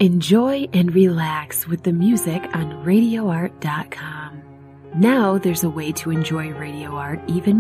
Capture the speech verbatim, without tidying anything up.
Enjoy and relax with the music on radio art dot com. Now there's a way to enjoy radio art even